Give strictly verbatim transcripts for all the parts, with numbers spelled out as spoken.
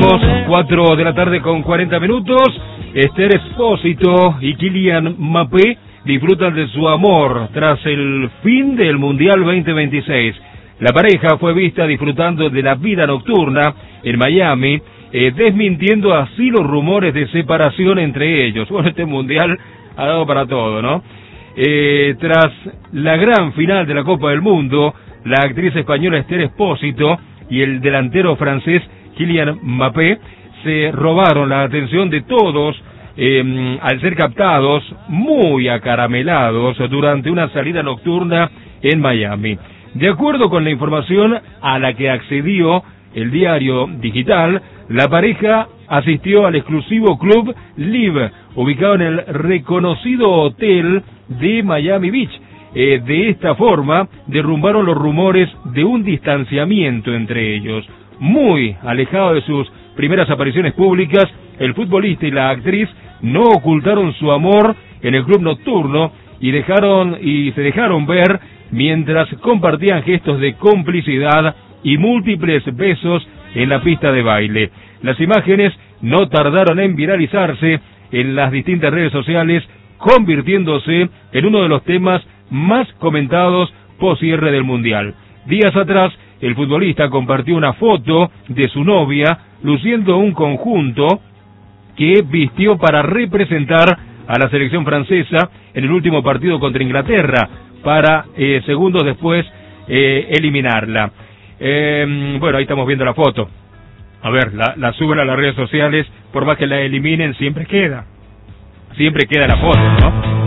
Seguimos, cuatro de la tarde con cuarenta minutos. Esther Espósito y Kylian Mbappé disfrutan de su amor tras el fin del Mundial veinte veintiséis. La pareja fue vista disfrutando de la vida nocturna en Miami, eh, desmintiendo así los rumores de separación entre ellos. Bueno, este Mundial ha dado para todo, ¿no? Eh, tras la gran final de la Copa del Mundo, la actriz española Esther Espósito y el delantero francés Kylian Mbappé se robaron la atención de todos eh, al ser captados muy acaramelados durante una salida nocturna en Miami. De acuerdo con la información a la que accedió el diario digital, la pareja asistió al exclusivo club Live, ubicado en el reconocido hotel de Miami Beach. Eh, de esta forma, derrumbaron los rumores de un distanciamiento entre ellos. Muy alejado de sus primeras apariciones públicas, el futbolista y la actriz no ocultaron su amor en el club nocturno y dejaron y se dejaron ver mientras compartían gestos de complicidad y múltiples besos en la pista de baile. Las imágenes no tardaron en viralizarse en las distintas redes sociales, convirtiéndose en uno de los temas más comentados post cierre del Mundial. Días atrás, el futbolista compartió una foto de su novia luciendo un conjunto que vistió para representar a la selección francesa en el último partido contra Inglaterra, para eh, segundos después eh, eliminarla. Eh, bueno, ahí estamos viendo la foto. A ver, la, la suben a las redes sociales, por más que la eliminen, siempre queda. Siempre queda la foto, ¿no?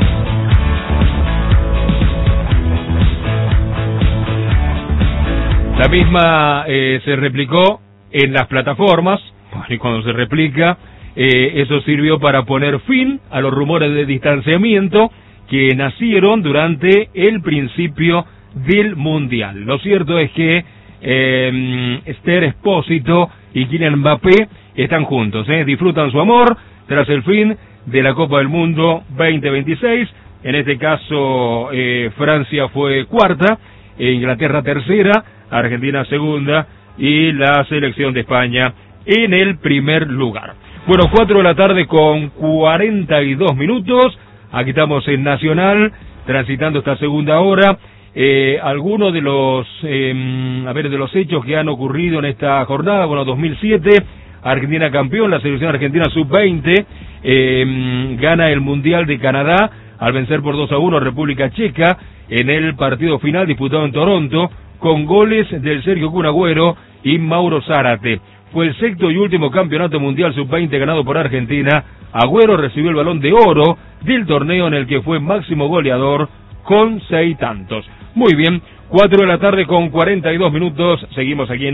La misma eh, se replicó en las plataformas, y cuando se replica, eh, eso sirvió para poner fin a los rumores de distanciamiento que nacieron durante el principio del Mundial. Lo cierto es que eh, Esther Espósito y Kylian Mbappé están juntos, ¿eh? Disfrutan su amor tras el fin de la Copa del Mundo veinte veintiséis. En este caso, eh, Francia fue cuarta, e Inglaterra tercera, Argentina segunda y la selección de España en el primer lugar. Bueno, cuatro de la tarde con cuarenta y dos minutos. Aquí estamos en Nacional, transitando esta segunda hora. Eh, algunos de los, eh, a ver, de los hechos que han ocurrido en esta jornada. Bueno, dos mil siete, Argentina campeón, la selección argentina sub veinte eh, gana el Mundial de Canadá al vencer por dos a uno a República Checa en el partido final disputado en Toronto, con goles del Sergio Kun Agüero y Mauro Zárate. Fue el sexto y último campeonato mundial sub veinte ganado por Argentina. Agüero recibió el Balón de Oro del torneo, en el que fue máximo goleador con seis tantos. Muy bien, cuatro de la tarde con cuarenta y dos minutos, seguimos aquí en